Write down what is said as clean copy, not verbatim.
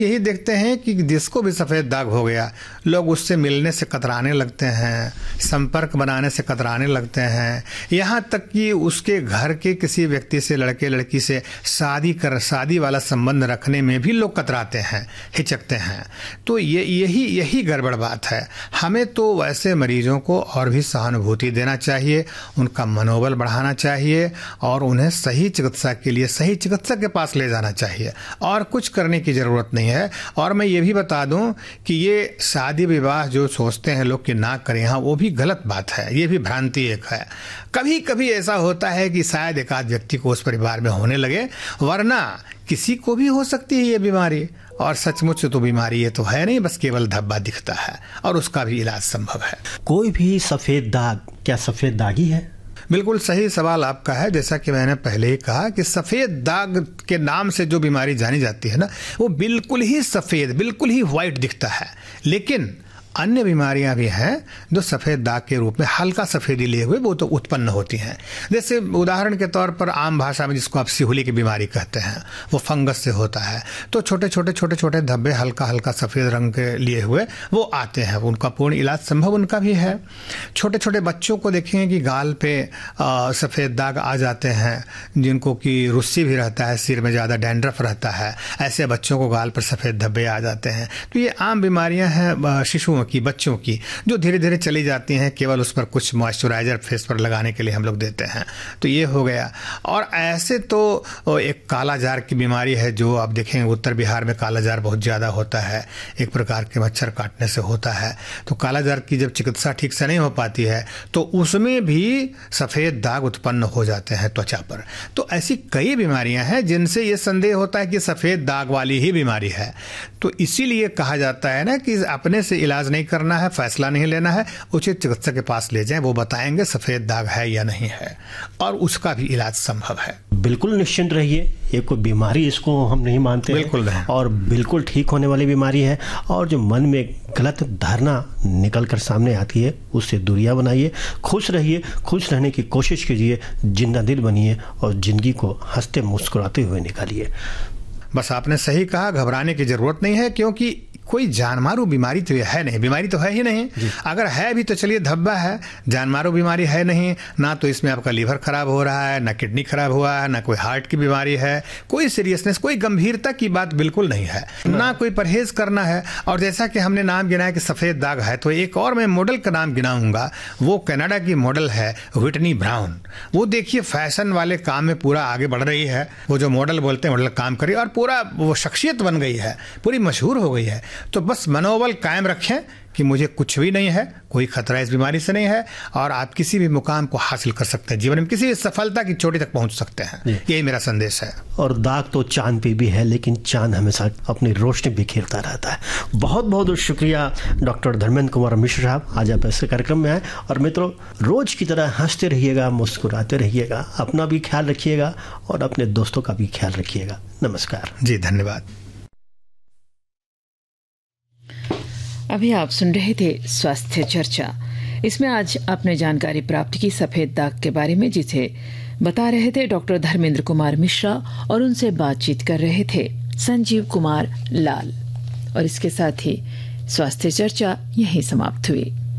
यही देखते हैं कि जिसको भी सफ़ेद दाग हो गया, लोग उससे मिलने से कतराने लगते हैं, संपर्क बनाने से कतराने लगते हैं, यहाँ तक कि उसके घर के किसी व्यक्ति से, लड़के लड़की से शादी वाला संबंध रखने में भी लोग कतराते हैं, हिचकते हैं। तो यही गड़बड़ बात है। हमें तो वैसे मरीजों को और भी सहानुभूति देना चाहिए, उनका मनोबल बढ़ाना चाहिए और उन्हें सही चिकित्सा के लिए सही चिकित्सक के पास ले जाना चाहिए, और कुछ करने की ज़रूरत नहीं है। और मैं ये भी बता दूं कि ये शादी विवाह जो सोचते हैं लोग कि ना करें, हाँ, वो भी गलत बात है, ये भी भ्रांति एक है। कभी कभी ऐसा होता है कि शायद एक आध व्यक्ति को उस परिवार में होने लगे, वरना किसी को भी हो सकती है ये बीमारी। और सचमुच तो बीमारी ये तो है नहीं, बस केवल धब्बा दिखता है और उसका भी इलाज संभव है। कोई भी सफ़ेद दाग क्या सफ़ेद दाग ही है? बिल्कुल सही सवाल आपका है। जैसा कि मैंने पहले ही कहा कि सफ़ेद दाग के नाम से जो बीमारी जानी जाती है ना, वो बिल्कुल ही सफ़ेद, बिल्कुल ही वाइट दिखता है। लेकिन अन्य बीमारियां भी हैं जो सफ़ेद दाग के रूप में हल्का सफ़ेदी लिए हुए वो तो उत्पन्न होती हैं। जैसे उदाहरण के तौर पर आम भाषा में जिसको आप सिहुली की बीमारी कहते हैं, वो फंगस से होता है। तो छोटे छोटे धब्बे हल्का हल्का सफ़ेद रंग के लिए हुए वो आते हैं, उनका पूर्ण इलाज संभव उनका भी है। छोटे छोटे बच्चों को देखेंगे कि गाल पे सफ़ेद दाग आ जाते हैं, जिनको कि रुस्सी भी रहता है, सिर में ज़्यादा डैंड्रफ रहता है, ऐसे बच्चों को गाल पर सफ़ेद धब्बे आ जाते हैं। तो ये आम बीमारियां हैं शिशुओं की, बच्चों की, जो धीरे धीरे चली जाती हैं, केवल उस पर कुछ मॉइस्चराइजर फेस पर लगाने के लिए हम लोग देते हैं। तो ये हो गया। और ऐसे तो एक कालाजार की बीमारी है जो आप देखेंगे उत्तर बिहार में कालाजार बहुत ज़्यादा होता है, एक प्रकार के मच्छर काटने से होता है। तो कालाजार की जब चिकित्सा ठीक से नहीं हो पाती है तो उसमें भी सफ़ेद दाग उत्पन्न हो जाते हैं त्वचा पर। तो ऐसी कई बीमारियां हैं जिनसे ये संदेह होता है कि सफ़ेद दाग वाली ही बीमारी है। तो इसीलिए कहा जाता है ना कि अपने से इलाज नहीं करना है, फैसला नहीं लेना है, उचित चिकित्सक के पास ले जाएं, वो बताएंगे सफ़ेद दाग है या नहीं है, और उसका भी इलाज संभव है। बिल्कुल निश्चिंत रहिए, ये कोई बीमारी इसको हम नहीं मानते, बिल्कुल हैं और बिल्कुल ठीक होने वाली बीमारी है। और जो मन में गलत धारणा निकल कर सामने आती है उससे दूरियां बनाइए, खुश रहिए, खुश रहने की कोशिश कीजिए, जिंदा दिल बनिए और जिंदगी को हंसते मुस्कुराते हुए निकालिए। बस आपने सही कहा, घबराने की जरूरत नहीं है, क्योंकि कोई जानमारू बीमारी तो है नहीं, बीमारी तो है ही नहीं। अगर है भी तो चलिए धब्बा है, जानमारू बीमारी है नहीं ना। तो इसमें आपका लीवर खराब हो रहा है, ना किडनी खराब हुआ है, ना कोई हार्ट की बीमारी है, कोई सीरियसनेस, कोई गंभीरता की बात बिल्कुल नहीं है, ना कोई परहेज करना है। और जैसा कि हमने नाम गिनाया कि सफ़ेद दाग है, तो एक और मैं मॉडल का नाम गिनाऊंगा। वो कनाडा की मॉडल है व्हिटनी ब्राउन। वो देखिए फैशन वाले काम में पूरा आगे बढ़ रही है। वो जो मॉडल बोलते हैं, मॉडल काम कर रही है और पूरा वो शख्सियत बन गई है, पूरी मशहूर हो गई है। तो बस मनोबल कायम रखें कि मुझे कुछ भी नहीं है, कोई खतरा इस बीमारी से नहीं है, और आप किसी भी मुकाम को हासिल कर सकते हैं, जीवन में किसी भी सफलता की चोटी तक पहुंच सकते हैं। यही मेरा संदेश है। और दाग तो चांद पे भी है, लेकिन चांद हमेशा अपनी रोशनी बिखेरता रहता है। बहुत बहुत शुक्रिया डॉक्टर धर्मेंद्र कुमार मिश्र साहब, आज आप ऐसे कार्यक्रम में आए। और मित्रों, रोज की तरह हंसते रहिएगा, मुस्कुराते रहिएगा, अपना भी ख्याल रखिएगा और अपने दोस्तों का भी ख्याल रखिएगा। नमस्कार जी, धन्यवाद। अभी आप सुन रहे थे स्वास्थ्य चर्चा। इसमें आज आपने जानकारी प्राप्त की सफेद दाग के बारे में, जिसे बता रहे थे डॉक्टर धर्मेंद्र कुमार मिश्रा, और उनसे बातचीत कर रहे थे संजीव कुमार लाल। और इसके साथ ही स्वास्थ्य चर्चा यहीं समाप्त हुई।